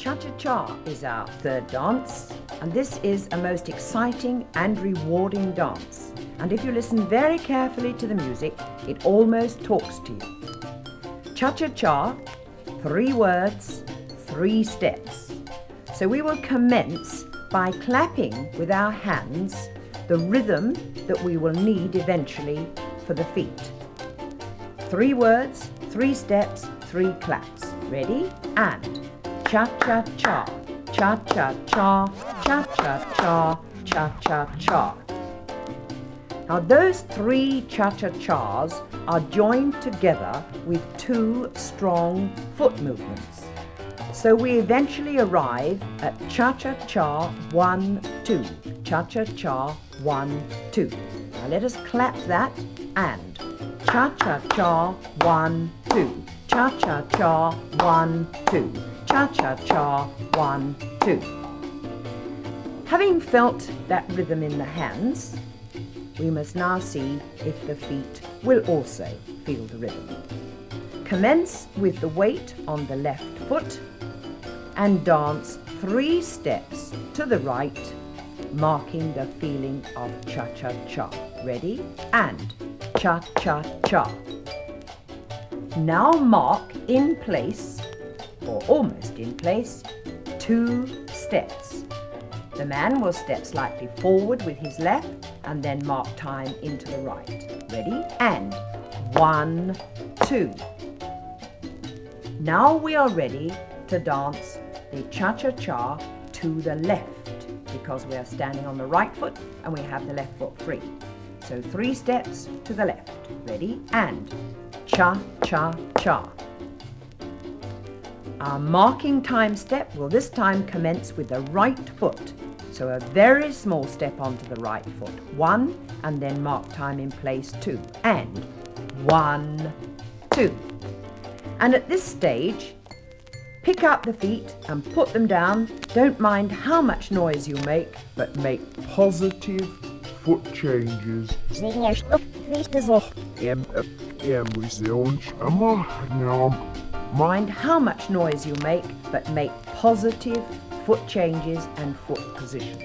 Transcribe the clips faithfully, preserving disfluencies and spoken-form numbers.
Cha-cha-cha is our third dance, and this is a most exciting and rewarding dance. And if you listen very carefully to the music, it almost talks to you. Cha-cha-cha, three words, three steps. So we will commence by clapping with our hands the rhythm that we will need eventually for the feet. Three words, three steps, three claps. Ready? And cha-cha-cha, cha-cha-cha, cha-cha-cha, cha-cha-cha. Now those three cha-cha-chas are joined together with two strong foot movements. So we eventually arrive at cha-cha-cha, one, two. Cha-cha-cha, one, two. Now let us clap that and cha-cha-cha, one, two. Cha-cha-cha, one, two. Cha-cha-cha, one, two. Having felt that rhythm in the hands, we must now see if the feet will also feel the rhythm. Commence with the weight on the left foot and dance three steps to the right, marking the feeling of cha-cha-cha. Ready? And cha-cha-cha. Now mark in place, or almost in place, two steps. The man will step slightly forward with his left and then mark time into the right. Ready? And one, two. Now we are ready to dance the cha-cha-cha to the left because we are standing on the right foot and we have the left foot free. So three steps to the left. Ready? And cha-cha-cha. Our marking time step will this time commence with the right foot. So a very small step onto the right foot. One, and then mark time in place two. And one, two. And at this stage, pick up the feet and put them down. Don't mind how much noise you make, but make positive foot changes. Mind how much noise you make, but make positive foot changes and foot positions.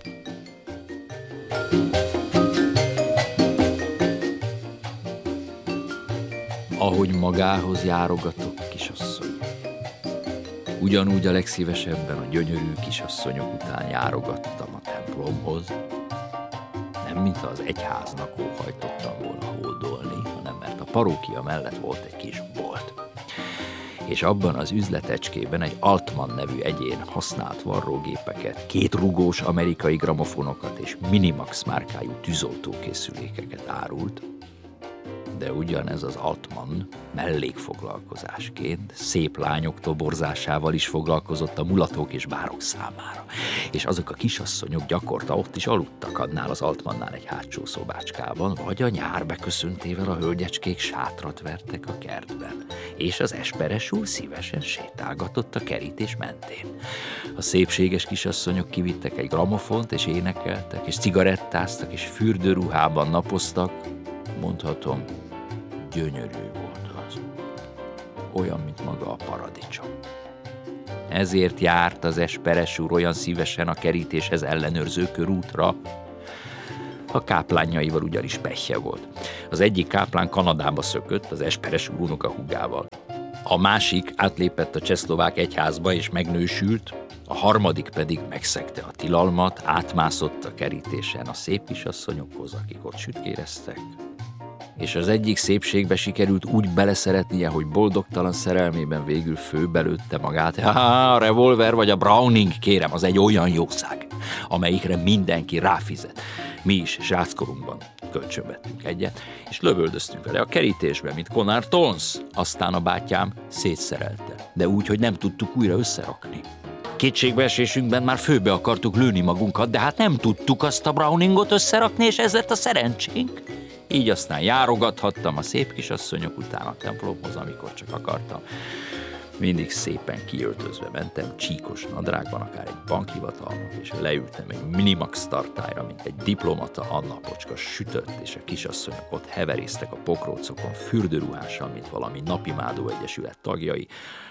Ahogy magához járogatok, kisasszony. Ugyanúgy a legszívesebben a gyönyörű kisasszonyok után járogattam a templomhoz. Nem, mintha az egyháznak óhajtottam volna hódolni, hanem mert a parókia mellett volt egy kis bolt. És abban az üzletecskében egy Altman nevű egyén használt varrógépeket, két rugós amerikai gramofonokat és Minimax márkájú tűzoltókészülékeket árult, de ugyanez az Altman mellékfoglalkozásként szép lányok toborzásával is foglalkozott a mulatók és bárok számára, és azok a kisasszonyok gyakorta ott is aludtak annál az Altmannál egy hátsó szobácskában, vagy a nyár beköszöntével a hölgyecskék sátrat vertek a kertben, és az esperes úr szívesen sétálgatott a kerítés mentén. A szépséges kisasszonyok kivittek egy gramofont, és énekeltek, és cigarettáztak, és fürdőruhában napoztak. Mondhatom, gyönyörű volt az. Olyan, mint maga a paradicsom. Ezért járt az esperes úr olyan szívesen a kerítéshez ellenőrző körútra. A káplányaival ugyanis pehje volt. Az egyik káplán Kanadába szökött az esperes úr unokahúgával. A másik átlépett a csehszlovák egyházba és megnősült, a harmadik pedig megszegte a tilalmat, átmászott a kerítésen a szép kisasszonyokhoz, akik ott sütkéreztek. És az egyik szépségbe sikerült úgy beleszeretnie, hogy boldogtalan szerelmében végül főbelőtte magát. Há, a revolver vagy a Browning, kérem, az egy olyan jószág, amelyikre mindenki ráfizet. Mi is sráckorunkban kölcsönvettünk egyet, és lövöldöztünk vele a kerítésbe, mint Connor Tons. Aztán a bátyám szétszerelte, de úgy, hogy nem tudtuk újra összerakni. Kétségbeesésünkben már főbe akartuk lőni magunkat, de hát nem tudtuk azt a Browningot összerakni, és ez lett a szerencsénk. Így aztán járogathattam a szép kisasszonyok után a templomhoz, amikor csak akartam. Mindig szépen kiöltözve mentem, csíkos nadrágban, akár egy bankhivatalnok, és leültem egy Minimax tartályra, mint egy diplomata, Anna-pocska sütött, és a kisasszonyok ott heverésztek a pokrócokon, fürdőruhásan, mint valami napimádó egyesület tagjai.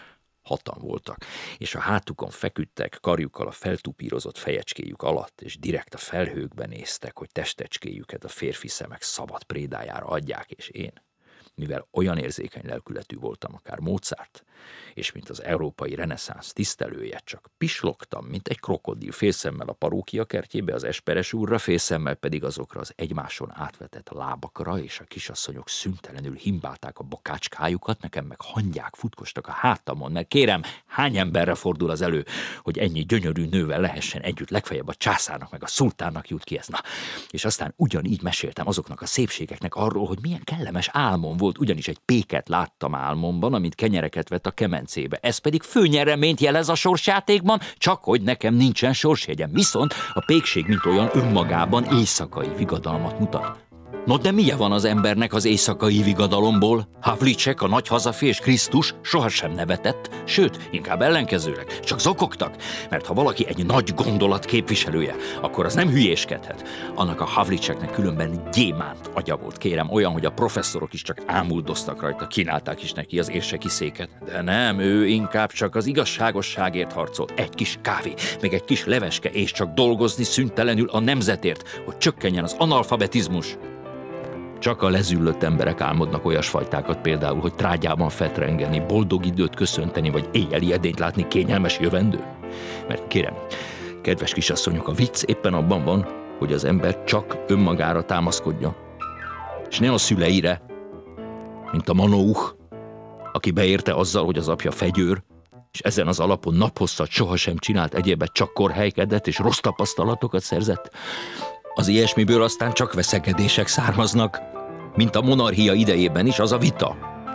Hatan voltak, és a hátukon feküdtek, karjukkal a feltupírozott fejecskéjük alatt, és direkt a felhőkben néztek, hogy testecskéjüket a férfi szemek szabad prédájára adják, és én, mivel olyan érzékeny lelkületű voltam, akár Mozart, és mint az európai reneszánsz tisztelője, csak pislogtam, mint egy krokodil, félszemmel a parókia kertjébe az Esperes úrra, félszemmel pedig azokra az egymáson átvetett lábakra, és a kisasszonyok szüntelenül himbálták a bakácskájukat, nekem meg hangyák futkostak a hátamon, mert kérem, hány emberre fordul az elő, hogy ennyi gyönyörű nővel lehessen együtt, legfeljebb a császárnak meg a szultánnak jut ki ez. Na, és aztán ugyanígy meséltem azoknak a szépségeknek arról, hogy milyen kellemes álmom volt, ugyanis egy péket láttam álmomban, amit kenyereket vett a kemencébe. Ez pedig főnyereményt jelez a sorsjátékban, csak hogy nekem nincsen sorsjegyem. Viszont a pékség, mint olyan, önmagában éjszakai vigadalmat mutat. No, de milyen van az embernek az éjszakai vigadalomból? Havlicek, a nagy hazafi és Krisztus sohasem nevetett, sőt, inkább ellenkezőleg, csak zokogtak, mert ha valaki egy nagy gondolat képviselője, akkor az nem hülyéskedhet. Annak a Havliceknek különben gyémánt agya volt, kérem, olyan, hogy a professzorok is csak ámuldoztak rajta, kínálták is neki az érseki széket. De nem, ő inkább csak az igazságosságért harcolt. Egy kis kávé, meg egy kis leveske, és csak dolgozni szüntelenül a nemzetért, hogy csökkenjen az analfabetizmus. Csak a lezüllött emberek álmodnak olyasfajtákat, például, hogy trágyában fetrengeni, boldog időt köszönteni, vagy éjjeli edényt látni kényelmes jövendő. Mert kérem, kedves kisasszonyok, a vicc éppen abban van, hogy az ember csak önmagára támaszkodjon. És ne a szüleire, mint a Manouch, aki beérte azzal, hogy az apja fegyőr, és ezen az alapon naphosszat sohasem csinált egyébet, csak korhelykedett és rossz tapasztalatokat szerzett. Az ilyesmiből aztán csak veszekedések származnak, mint a monarchia idejében is az a vita.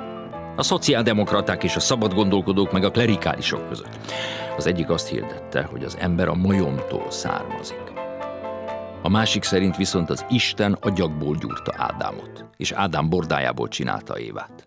A szociáldemokraták és a szabadgondolkodók meg a klerikálisok között. Az egyik azt hirdette, hogy az ember a majomtól származik. A másik szerint viszont az Isten agyagból gyúrta Ádámot, és Ádám bordájából csinálta Évát.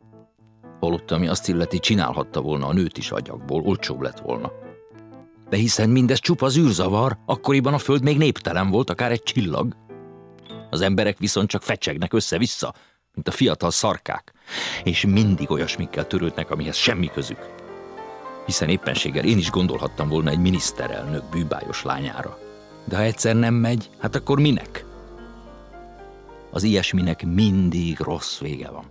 Holott, ami azt illeti, csinálhatta volna a nőt is agyagból, olcsóbb lett volna. De hiszen mindez csupa zűrzavar, akkoriban a föld még néptelen volt, akár egy csillag. Az emberek viszont csak fecsegnek össze-vissza, mint a fiatal szarkák, és mindig olyasmikkel törődnek, amihez semmi közük. Hiszen éppenséggel én is gondolhattam volna egy miniszterelnök bűbájos lányára. De ha egyszer nem megy, hát akkor minek? Az ilyesminek mindig rossz vége van.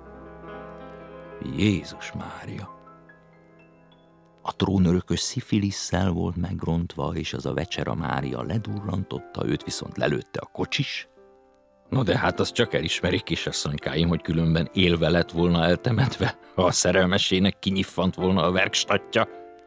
Jézus Mária! A trónörökös szifilisszel volt megrontva, és az a Vecsera Mária ledurrantotta, őt viszont lelőtte a kocsis. No de hát azt csak elismerik, kisasszonykáim, hogy különben élve lett volna eltemetve, ha a szerelmesének kinyiffant volna a verkstatja.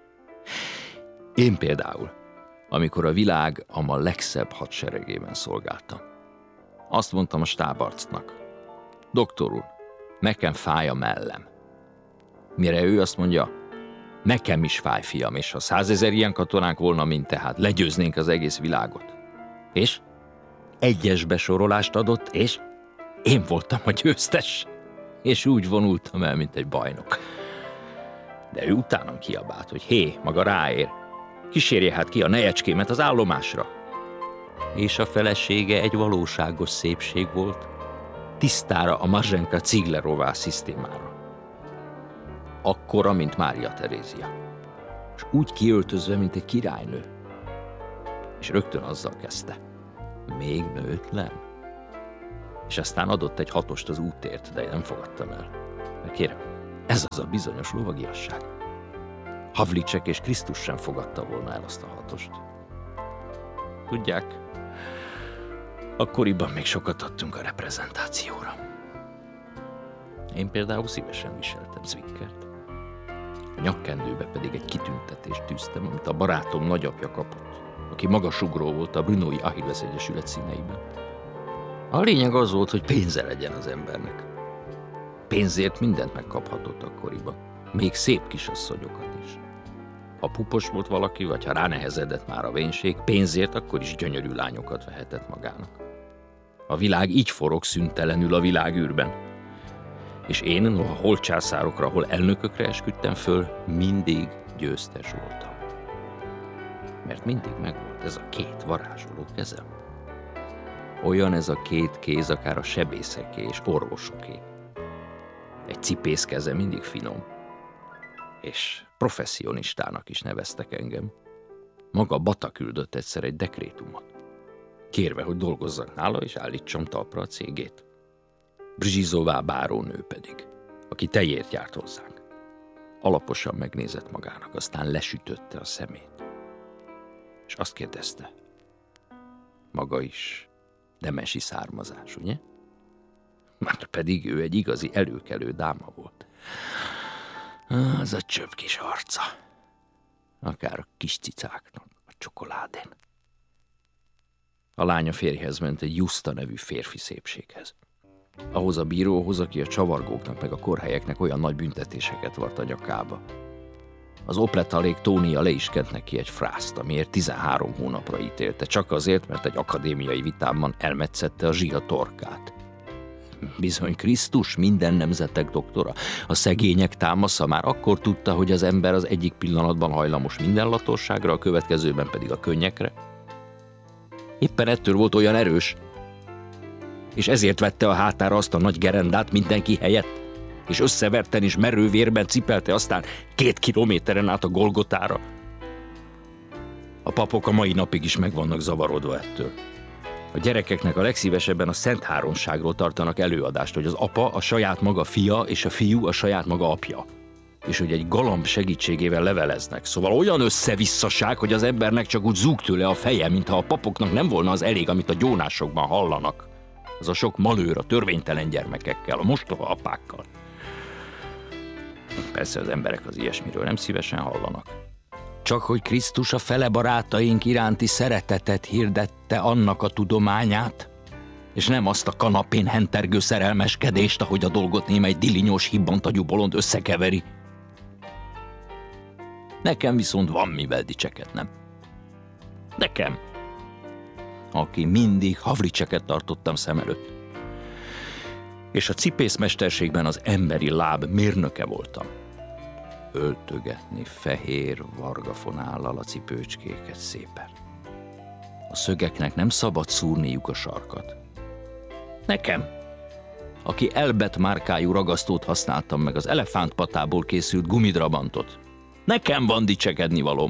Én például, amikor a világ a ma legszebb hadseregében szolgáltam, azt mondtam a stábarcnak: doktor úr, nekem fáj a mellem. Mire ő azt mondja: nekem is fáj, fiam, és ha százezer ilyen katonánk volna, mint tehát, legyőznénk az egész világot. És? Egyes besorolást adott, és én voltam a győztes, és úgy vonultam el, mint egy bajnok. De ő utánam kiabált, hogy hé, maga ráér, kísérje hát ki a nejecskémet az állomásra. És a felesége egy valóságos szépség volt, tisztára a Marzsenka Ciglerová szisztémára. Akkora, mint Mária Terézia, és úgy kiöltözve, mint egy királynő. És rögtön azzal kezdte: még nőtlen? És aztán adott egy hatost az útért, de én nem fogadtam el. Mert kérem, ez az a bizonyos lovagiasság. Havlicek és Krisztus sem fogadta volna el azt a hatost. Tudják, akkoriban még sokat adtunk a reprezentációra. Én például szívesen viseltem zwickert. A nyakkendőbe pedig egy kitüntetést tűztem, amit a barátom nagyapja kapott, aki magasugró volt a Brunói Achilles Egyesület színeiben. A lényeg az volt, hogy pénze legyen az embernek. Pénzért mindent megkaphatott akkoriban, még szép kisasszonyokat is. Ha pupos volt valaki, vagy ha ránehezedett már a vénség, pénzért akkor is gyönyörű lányokat vehetett magának. A világ így forog szüntelenül a világűrben. És én, noha hol császárokra, hol elnökökre esküdtem föl, mindig győztes voltam. Mert mindig megvolt ez a két varázsoló kezem. Olyan ez a két kéz, akár a sebészeké és orvosoké. Egy cipész keze mindig finom, és professzionistának is neveztek engem. Maga Bata küldött egyszer egy dekrétumot, kérve, hogy dolgozzak nála és állítsam talpra a cégét. Brzsizová bárónő pedig, aki tejért járt hozzánk, alaposan megnézett magának, aztán lesütötte a szemét. És azt kérdezte, maga is nemesi származás, ugye? Már pedig ő egy igazi előkelő dáma volt. Az a csöpp kis arca, akár a kis cicáknak a csokoládén. A lánya férjhez ment egy Justa nevű férfi szépséghez. Ahhoz a bíróhoz, aki a csavargóknak meg a korhelyeknek olyan nagy büntetéseket vart a nyakába. Az opletalék Tónia le is kent neki egy frászt, amiért tizenhárom hónapra ítélte, csak azért, mert egy akadémiai vitámban elmetszette a zsia torkát. Bizony Krisztus, minden nemzetek doktora, a szegények támasza már akkor tudta, hogy az ember az egyik pillanatban hajlamos minden latorságra, a következőben pedig a könnyekre. Éppen ettől volt olyan erős, és ezért vette a hátára azt a nagy gerendát mindenki helyett, és összeverten és merővérben cipelte aztán két kilométeren át a Golgotára. A papok a mai napig is meg vannak zavarodva ettől. A gyerekeknek a legszívesebben a Szent Háromságról tartanak előadást, hogy az apa a saját maga fia, és a fiú a saját maga apja. És hogy egy galamb segítségével leveleznek. Szóval olyan összevisszaság, hogy az embernek csak úgy zúg tőle a feje, mintha a papoknak nem volna az elég, amit a gyónásokban hallanak. Az a sok malőr a törvénytelen gyermekekkel, a mostoha apákkal. Persze az emberek az ilyesmiről nem szívesen hallanak. Csak hogy Krisztus a fele barátaink iránti szeretetet hirdette, annak a tudományát, és nem azt a kanapén hentergő szerelmeskedést, ahogy a dolgot némely dilinyós hibbantagyú bolond összekeveri. Nekem viszont van mivel dicsekednem. Nekem, aki mindig Havlicseket tartottam szem előtt. És a cipészmesterségben az emberi láb mérnöke voltam. Öltögetni fehér vargafonállal a cipőcskéket szépen. A szögeknek nem szabad szúrniuk a sarkat. Nekem, aki Elbet márkájú ragasztót használtam meg az elefántpatából készült gumidrabantot. Nekem van dicsekedni valóm.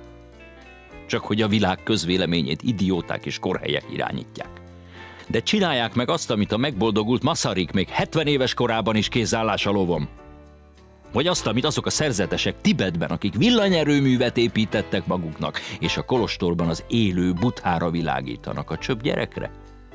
Csak hogy a világ közvéleményét idióták és korhelyek irányítják. De csinálják meg azt, amit a megboldogult Masaryk még hetven éves korában is kézállás a lovom. Vagy azt, amit azok a szerzetesek Tibetben, akik villanyerőművet építettek maguknak, és a kolostorban az élő Buddhára világítanak a csöpp gyerekre.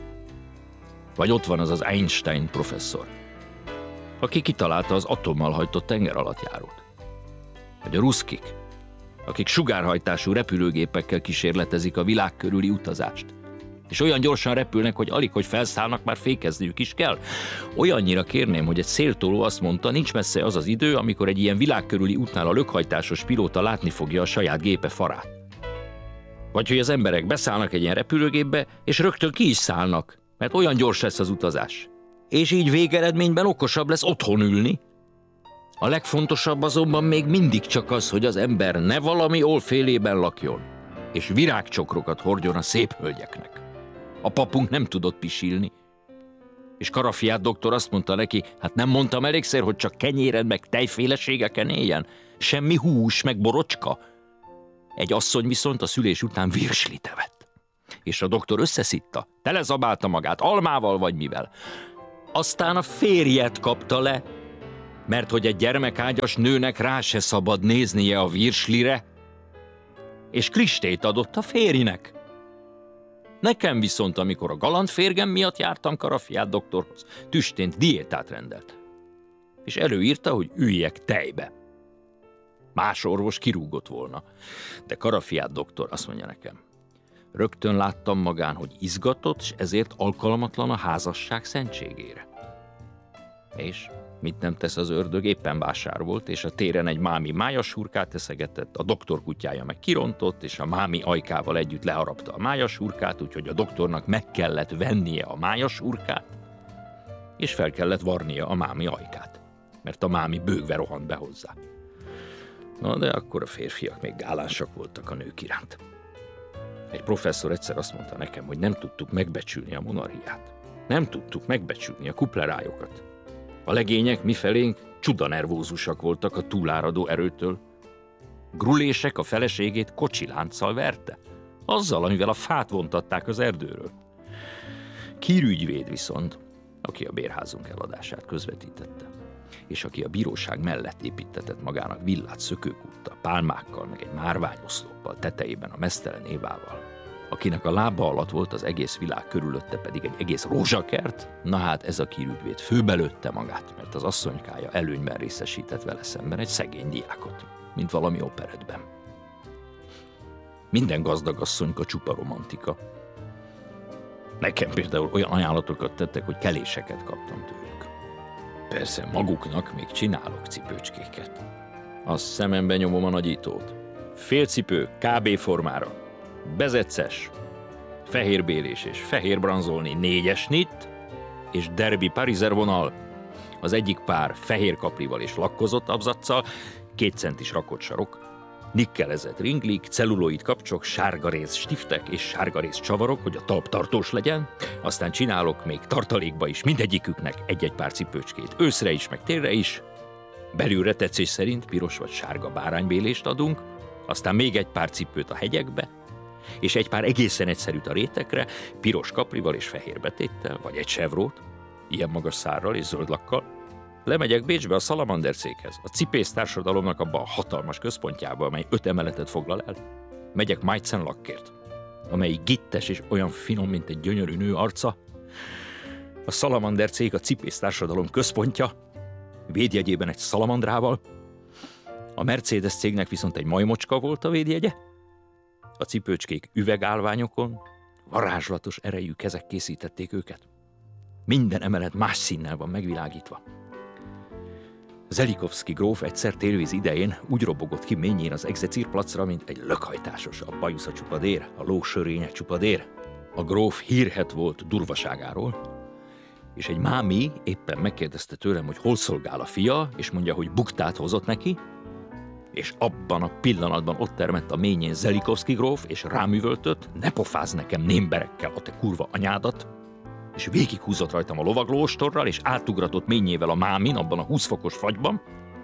Vagy ott van az az Einstein professzor, aki kitalálta az atommal hajtott tengeralattjárót. Vagy a ruszkik, akik sugárhajtású repülőgépekkel kísérletezik a világ körüli utazást. És olyan gyorsan repülnek, hogy alig, hogy felszállnak, már fékezniük is kell. Olyannyira kérném, hogy egy széltoló azt mondta, nincs messze az az idő, amikor egy ilyen világkörüli útnál a lökhajtásos pilóta látni fogja a saját gépe farát. Vagy hogy az emberek beszállnak egy ilyen repülőgépbe, és rögtön ki is szállnak, mert olyan gyors lesz az utazás. És így végeredményben okosabb lesz otthon ülni. A legfontosabb azonban még mindig csak az, hogy az ember ne valami olfélében lakjon, és virágcsokrokat hordjon a szép hölgyeknek. A papunk nem tudott pisilni. És Karafiát doktor azt mondta neki, hát nem mondtam elégszer, hogy csak kenyéren meg tejféleségeken éljen? Semmi hús, meg borocska? Egy asszony viszont a szülés után virslit evett. És a doktor összeszitta, telezabálta magát, almával vagy mivel. Aztán a férjet kapta le, mert hogy egy gyermekágyas nőnek rá se szabad néznie a virslire, és kristét adott a férjnek. Nekem viszont, amikor a galant férgem miatt jártam Karafiát doktorhoz, tüstént diétát rendelt. És előírta, hogy üljek tejbe. Más orvos kirúgott volna. De Karafiát doktor azt mondja nekem, rögtön láttam magán, hogy izgatott, és ezért alkalmatlan a házasság szentségére. És mit nem tesz az ördög, éppen vásár volt, és a téren egy mámi májashurkát eszegetett, a doktor kutyája meg kirontott, és a mámi ajkával együtt leharapta a májashurkát, úgyhogy a doktornak meg kellett vennie a májashurkát, és fel kellett varnia a mámi ajkát, mert a mámi bőgve rohant be hozzá. Na, de akkor a férfiak még gálánsak voltak a nők iránt. Egy professzor egyszer azt mondta nekem, hogy nem tudtuk megbecsülni a monarchiát. Nem tudtuk megbecsülni a kuplerályokat. A legények mifelénk csudanervózusak voltak a túláradó erőtől, Grulések a feleségét kocsilánccal verte, azzal, amivel a fát vontatták az erdőről. Kirügyvéd viszont, aki a bérházunk eladását közvetítette, és aki a bíróság mellett építetett magának villát szökőkúttal, pálmákkal, meg egy márványoszloppal, tetejében a meztelen Évával, akinek a lába alatt volt az egész világ, körülötte pedig egy egész rózsakert, na hát ez a kirügyvéd főbelőtte magát, mert az asszonykája előnyben részesített vele szemben egy szegény diákot, mint valami operetben. Minden gazdag asszonyka csupa romantika. Nekem például olyan ajánlatokat tettek, hogy keléseket kaptam tőlük. Persze maguknak még csinálok cipőcskéket. A szemembe nyomom a nagyítót. Félcipő ká bé formára. Bezetszes, fehérbélés és fehérbranzolni négyes nit, és derbi parizer vonal. Az egyik pár fehér kaplival és lakkozott abzaccal, két centis rakott sarok, nikkelezett ringlik, celluloid kapcsok, sárgaréz stiftek és sárgaréz csavarok, hogy a talp tartós legyen. Aztán csinálok még tartalékba is mindegyiküknek egy-egy pár cipőcskét, őszre is, meg térre is. Belülre tetszés szerint piros vagy sárga báránybélést adunk, aztán még egy pár cipőt a hegyekbe, és egy pár egészen egyszerűt a rétekre, piros kaplival és fehér betéttel, vagy egy chevrót, ilyen magas szárral és zöld lakkal. Lemegyek Bécsbe a Salamander céghez, a cipész társadalomnak abba a hatalmas központjába, amely öt emeletet foglal el. Megyek Meitzen lakkért, amelyik gittes és olyan finom, mint egy gyönyörű nő arca. A Salamander cég a cipész társadalom központja, védjegyében egy szalamandrával. A Mercedes cégnek viszont egy majmocska volt a védjegye. A cipőcskék üvegállványokon, varázslatos erejű kezek készítették őket. Minden emelet más színnel van megvilágítva. Zelikovszky gróf egyszer télvíz idején úgy robogott ki ményén az Execirplacra, mint egy lökhajtásos, a bajusza csupadér, a ló sörénye csupadér. A gróf hírhedt volt durvaságáról, és egy mámi éppen megkérdezte tőlem, hogy hol szolgál a fia, és mondja, hogy buktát hozott neki, és abban a pillanatban ott termett a ményén Zelikovszky gróf, és rám üvöltött, ne pofázz nekem némberekkel a te kurva anyádat, és végighúzott rajtam a lovaglóostorral, és átugratott ményével a mámin abban a húsz fokos fagyban.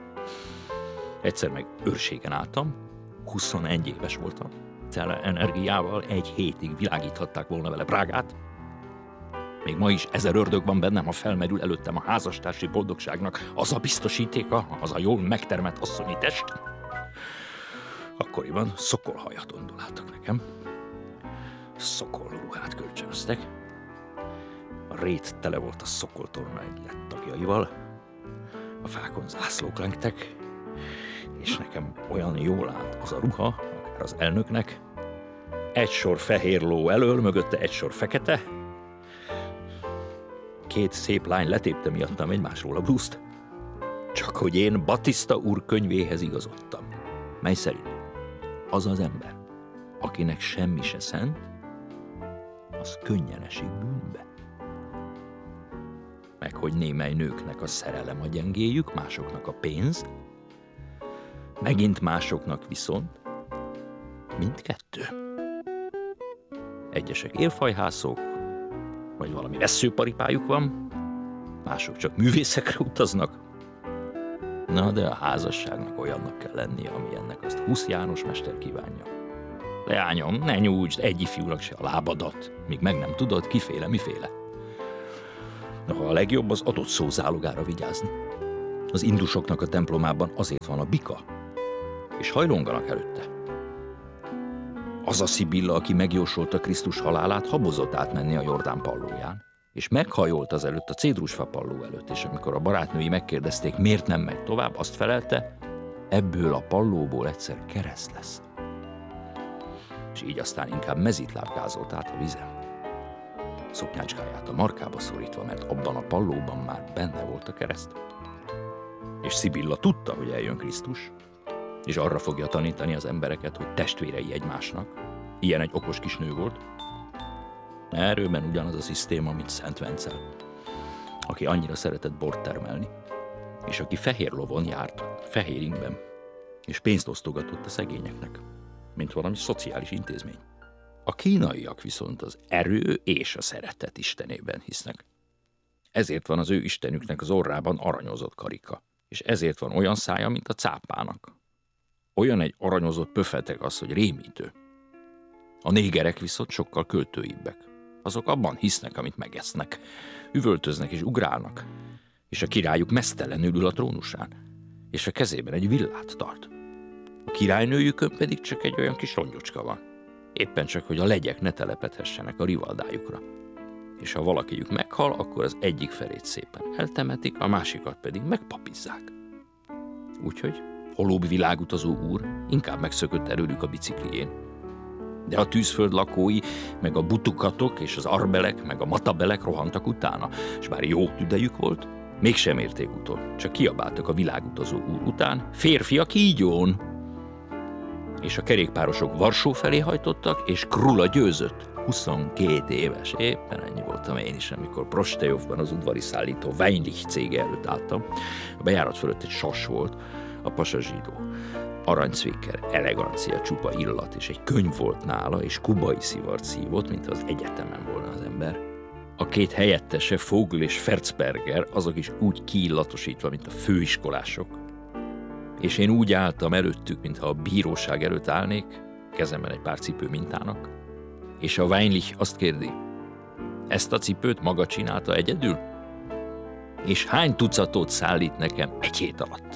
Egyszer meg őrségen álltam, huszonegy éves voltam, tele energiával egy hétig világíthatták volna vele Prágát. Még ma is ezer ördög van bennem, ha felmerül előttem a házastársi boldogságnak az a biztosítéka, az a jól megtermett asszonyi test. Akkoriban szokolhajat onduláltak nekem. Szokolruhát kölcsönöztek. A rét tele volt a szokoltorna egylet tagjaival. A fákon zászlók lengtek, és nekem olyan jól állt az a ruha, akár az elnöknek. Egy sor fehér ló elől, mögötte egy sor fekete. Két szép lány letépte miattam egymásról a blúzt. Csak hogy én Batiszta úr könyvéhez igazodtam, mely szerint az az ember, akinek semmi se szent, az könnyen esik bűnbe. Meg hogy némely nőknek a szerelem a gyengéjük, másoknak a pénz, megint másoknak viszont mindkettő. Egyesek élfajhászok, vagy valami vesszőparipájuk van, mások csak művészekre utaznak. Na, de a házasságnak olyannak kell lennie, ami ennek azt Husz János mester kívánja. Leányom, ne nyújtsd egy ifjúnak se a lábadat, míg meg nem tudod, kiféle, miféle. Noha a legjobb az adott szó zálogára vigyázni. Az indusoknak a templomában azért van a bika, és hajlonganak előtte. Az a Szibilla, aki megjósolta Krisztus halálát, habozott átmenni a Jordán pallóján, és meghajolt az előtt a cédrusfa palló előtt, és amikor a barátnői megkérdezték, miért nem megy tovább, azt felelte, ebből a pallóból egyszer kereszt lesz. És így aztán inkább mezitlábgázolt át a vizen. Szoknyácskáját a markába szorítva, mert abban a pallóban már benne volt a kereszt. És Szibilla tudta, hogy eljön Krisztus, és arra fogja tanítani az embereket, hogy testvérei egymásnak. Ilyen egy okos kis nő volt. Erőben ugyanaz a szisztéma, mint Szent Vencel, aki annyira szeretett bort termelni, és aki fehér lovon járt, fehér ingben, és pénzt osztogatott a szegényeknek, mint valami szociális intézmény. A kínaiak viszont az erő és a szeretet istenében hisznek. Ezért van az ő istenüknek az orrában aranyozott karika, és ezért van olyan szája, mint a cápának. Olyan egy aranyozott pöfeteg az, hogy rémítő. A négerek viszont sokkal költőibbek. Azok abban hisznek, amit megesznek. Üvöltöznek és ugrálnak. És a királyuk meztelenül ül a trónusán. És a kezében egy villát tart. A királynőjükön pedig csak egy olyan kis rongyocska van. Éppen csak, hogy a legyek ne telepedhessenek a rivaldájukra. És ha valakiük meghal, akkor az egyik felét szépen eltemetik, a másikat pedig megpapizzák. Úgyhogy holóbb világutazó úr inkább megszökött előlük a biciklién. De a tűzföld lakói, meg a butukatok és az arbelek, meg a matabelek rohantak utána, és bár jó tüdejük volt, mégsem érték utol, csak kiabáltak a világutazó úr után: férfiak, kígyón! És a kerékpárosok Varsó felé hajtottak, és Krula győzött. huszonkét éves, éppen ennyi voltam én is, amikor Prostejovban az udvari szállító Weinlich cége előtt álltam. A bejárat fölött egy sas volt, a pasa zsidó. Aranycviker, elegancia, csupa illat, és egy könyv volt nála, és kubai szivart szívott, mint az egyetemen volna az ember. A két helyettese, Fogl és Ferzberger, azok is úgy kiillatosítva, mint a főiskolások. És én úgy álltam előttük, mintha a bíróság előtt állnék, kezemben egy pár cipő mintának, és a Weinlich azt kérdi: ezt a cipőt maga csinálta egyedül? És hány tucatot szállít nekem egy hét alatt?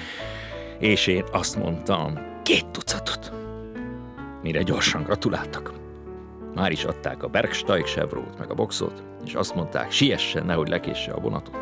És én azt mondtam: két tucatot. Mire gyorsan gratuláltak. Már is adták a Bergsteig Chevrolet meg a boxot, és azt mondták, siessen, nehogy lekésse a vonatot.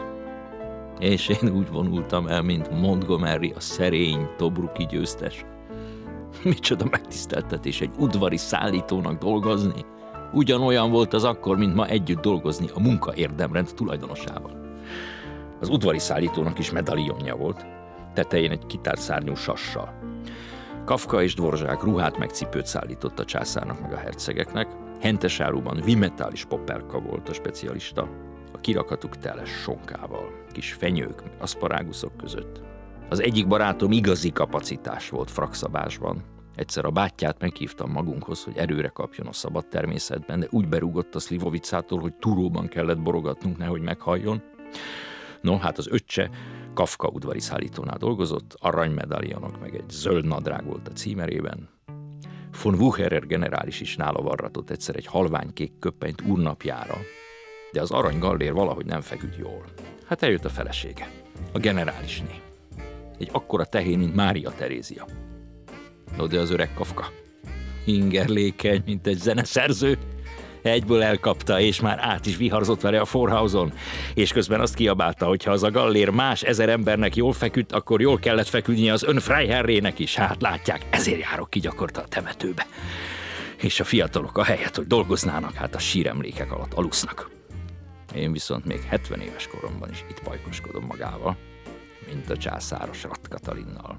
És én úgy vonultam el, mint Montgomery, a szerény Tobruki győztes. Micsoda megtiszteltetés egy udvari szállítónak dolgozni. Ugyanolyan volt az akkor, mint ma együtt dolgozni a munkaérdemrend tulajdonosával. Az udvari szállítónak is medaljonja volt, tetején egy kitárszárnyú sassal. Kafka és Dvorzsák ruhát meg cipőt szállított a császárnak meg a hercegeknek, hentes áruban Vimetális Popelka volt a specialista, a kirakatuk tele sonkával, kis fenyők, meg aszparáguszok között. Az egyik barátom igazi kapacitás volt frakszabásban. Egyszer a bátyját meghívtam magunkhoz, hogy erőre kapjon a szabad természetben, de úgy berúgott a Slivovicától, hogy túróban kellett borogatnunk, nehogy meghalljon. No, hát az öccse Kafka udvari szállítónál dolgozott, aranymedaljonok, meg egy zöld nadrág volt a címerében. Von Wucherer generális is nála varratott egyszer egy halványkék köppenyt úrnapjára, de az aranygallér valahogy nem feküdt jól. Hát eljött a felesége, a generálisné. Egy akkora tehén, mint Mária Terézia. No, de az öreg Kafka ingerlékeny, mint egy zeneszerző. Egyből elkapta, és már át is viharzott vele a Forhauson, és közben azt kiabálta, hogy ha az a gallér más ezer embernek jól feküdt, akkor jól kellett feküdnie az ön Freiherrének is. Hát látják, ezért járok ki gyakorta a temetőbe. És a fiatalok ahelyett, hogy dolgoznának, hát a síremlékek alatt alusznak. Én viszont még hetven éves koromban is itt pajkoskodom magával, mint a császáros Ratt Katalinnal.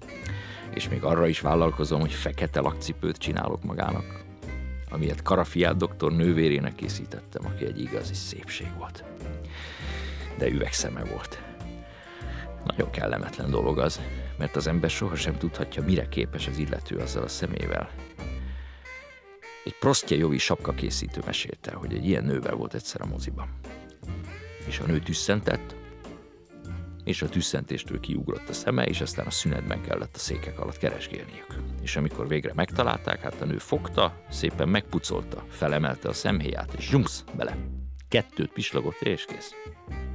És még arra is vállalkozom, hogy fekete lakcipőt csinálok magának, amilyet Karafiát doktor nővérének készítettem, aki egy igazi szépség volt. De üvegszeme volt. Nagyon kellemetlen dolog az, mert az ember sohasem tudhatja, mire képes az illető azzal a szemével. Egy Prostjejovi sapkakészítő mesélte, hogy egy ilyen nővel volt egyszer a moziban. És a nő tüsszentett, és a tüsszentéstől kiugrott a szeme, és aztán a szünetben kellett a székek alatt keresgélniük. És amikor végre megtalálták, hát a nő fogta, szépen megpucolta, felemelte a szemhéját, és zsumsz bele. Kettőt pislogott, és kész.